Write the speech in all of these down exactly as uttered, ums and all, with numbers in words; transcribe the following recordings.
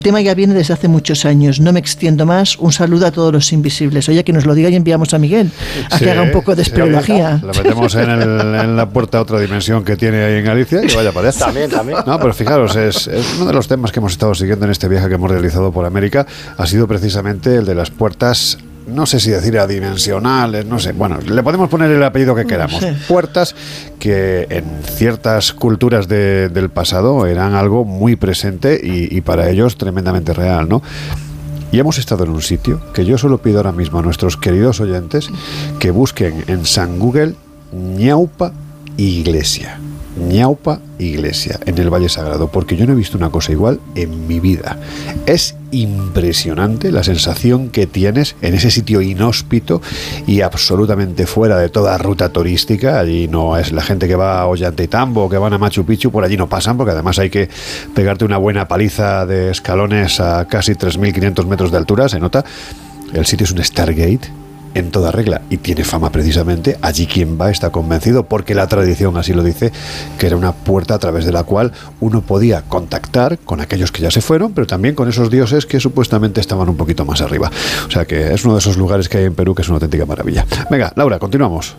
El tema ya viene desde hace muchos años, no me extiendo más. Un saludo a todos los invisibles. Oye, que nos lo diga y enviamos a Miguel a sí, que haga un poco de espeleología. Sí, lo metemos en, el, en la puerta a otra dimensión que tiene ahí en Galicia y que vaya para allá. También, también. No, pero fijaros, es, es uno de los temas que hemos estado siguiendo en este viaje que hemos realizado por América, ha sido precisamente el de las puertas, no sé si decir adimensionales, no sé, bueno, le podemos poner el apellido que queramos. No sé. Puertas que en ciertas culturas de, del pasado eran algo muy presente y, y para ellos tremendamente real, ¿no? Y hemos estado en un sitio que yo solo pido ahora mismo a nuestros queridos oyentes que busquen en San Google Ñaupa Iglesia. Ñaupa Iglesia, en el Valle Sagrado, porque yo no he visto una cosa igual en mi vida. Es impresionante la sensación que tienes en ese sitio inhóspito y absolutamente fuera de toda ruta turística. Allí no es la gente que va a Ollantaytambo o que van a Machu Picchu, por allí no pasan, porque además hay que pegarte una buena paliza de escalones a casi tres mil quinientos metros de altura, se nota. El sitio es un Stargate en toda regla y tiene fama precisamente, allí quien va está convencido, porque la tradición así lo dice, que era una puerta a través de la cual uno podía contactar con aquellos que ya se fueron, pero también con esos dioses que supuestamente estaban un poquito más arriba. O sea que es uno de esos lugares que hay en Perú que es una auténtica maravilla. Venga, Laura, continuamos.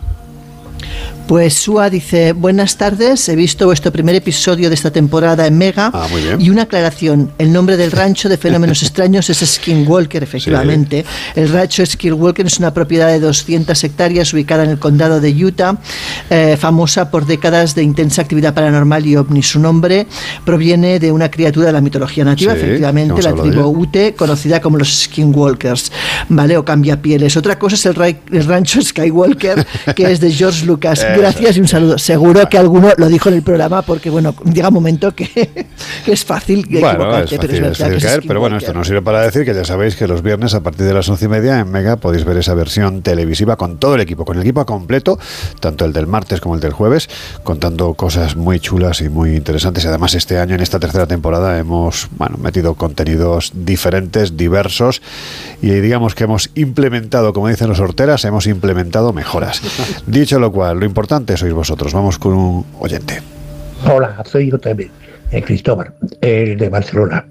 Pues Sua dice, buenas tardes, he visto vuestro primer episodio de esta temporada en Mega. Ah, muy bien. Y una aclaración, el nombre del rancho de Fenómenos Extraños es Skinwalker, efectivamente. Sí. El rancho Skinwalker es una propiedad de doscientas hectáreas ubicada en el condado de Utah, eh, famosa por décadas de intensa actividad paranormal y ovni. Su nombre proviene de una criatura de la mitología nativa, sí, efectivamente, la tribu Ute, conocida como los Skinwalkers, ¿vale? O cambiapieles. Otra cosa es el, ra- el rancho Skywalker, que es de George Lucas. Gracias y un saludo. Seguro que alguno lo dijo en el programa porque, bueno, llega un momento que, que es fácil que bueno, equivocarte, es fácil, pero es verdad es fácil que caer, es pero bueno, esto nos sirve para decir que ya sabéis que los viernes a partir de las once y media en Mega podéis ver esa versión televisiva con todo el equipo, con el equipo completo, tanto el del martes como el del jueves, contando cosas muy chulas y muy interesantes. Además, este año, en esta tercera temporada, hemos bueno, metido contenidos diferentes, diversos, y digamos que hemos implementado, como dicen los horteras, hemos implementado mejoras. Dicho lo cual, lo importante sois vosotros. Vamos con un oyente. Hola, soy yo también, eh, Cristóbal, el de Barcelona.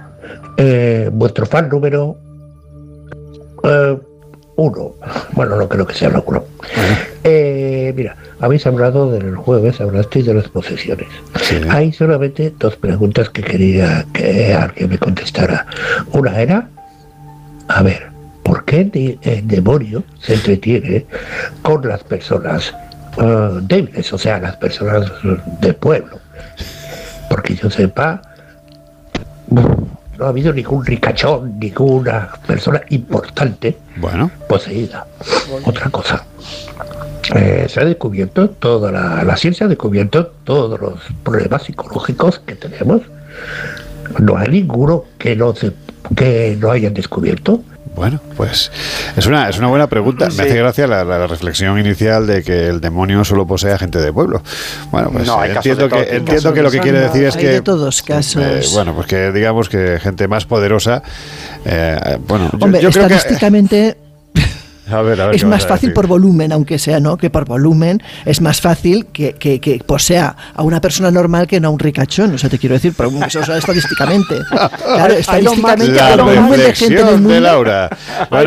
Eh, vuestro fan número eh, uno. Bueno, no creo que sea el uno. Eh, mira, habéis hablado del jueves, hablasteis de las posesiones. Sí. Hay solamente dos preguntas que quería que alguien me contestara. Una era, a ver, ¿por qué de, el demonio se entretiene con las personas Uh, débiles, o sea, las personas del pueblo? Porque yo sepa, no ha habido ningún ricachón, ninguna persona importante bueno. poseída. Bueno. Otra cosa, eh, se ha descubierto, toda la, la ciencia ha descubierto todos los problemas psicológicos que tenemos. No hay ninguno que no, se, que no hayan descubierto. Bueno, pues es una es una buena pregunta. Sí. Me hace gracia la, la reflexión inicial de que el demonio solo posee a gente de pueblo. Bueno, pues no, entiendo que entiendo casos que lo que quiere decir es hay que de todos casos. Eh, bueno, pues que digamos que gente más poderosa. Eh, bueno, Hombre, yo, yo creo estadísticamente. Que, A ver, a ver es más fácil por volumen, aunque sea, ¿no? Que por volumen es más fácil que, que, que posea a una persona normal que no a un ricachón. O sea, te quiero decir, pero eso es estadísticamente. Claro, estadísticamente la el volumen de gente en el mundo. De Laura. Bueno,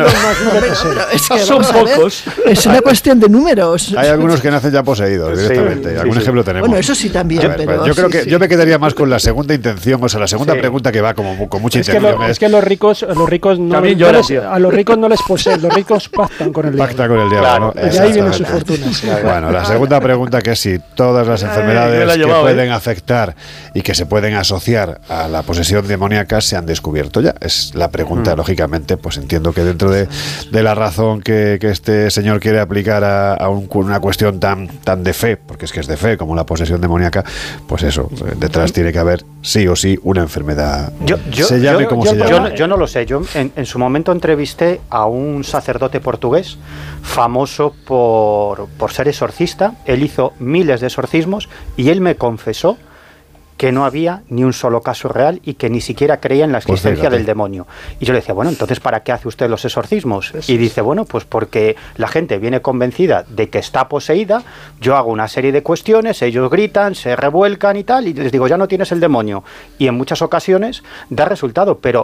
es que son pocos. Es una cuestión de números. Hay algunos que nacen ya poseídos directamente. Sí, ¿Algún sí, ejemplo tenemos? Bueno, eso sí también. Ver, pero yo creo sí, que sí. yo me quedaría más con la segunda intención, o sea, la segunda sí. pregunta que va como con mucha es intención. Que lo, es que los ricos, los ricos no, les, no les, a los ricos no les poseen, los ricos pactan con el diablo. Pacta con el diablo, claro, ¿no? Y de ahí viene su fortuna. Bueno, la segunda pregunta, que es si todas las enfermedades Ay, que llevado, pueden ¿eh? afectar y que se pueden asociar a la posesión demoníaca se han descubierto ya. Es la pregunta, mm. lógicamente, pues entiendo que dentro de, de la razón que, que este señor quiere aplicar a, a un, una cuestión tan, tan de fe, porque es que es de fe como la posesión demoníaca, pues eso, detrás tiene que haber sí o sí una enfermedad. Yo, yo, se llame yo, como yo, se llame. Yo, no, yo no lo sé. Yo en, en su momento entrevisté a un sacerdote portugués famoso por, por ser exorcista. Él hizo miles de exorcismos y él me confesó que no había ni un solo caso real y que ni siquiera creía en la existencia pues del demonio. Y yo le decía, bueno, entonces ¿para qué hace usted los exorcismos? Eso y dice, bueno, pues porque la gente viene convencida de que está poseída, yo hago una serie de cuestiones, ellos gritan, se revuelcan y tal, y les digo, ya no tienes el demonio. Y en muchas ocasiones da resultado, pero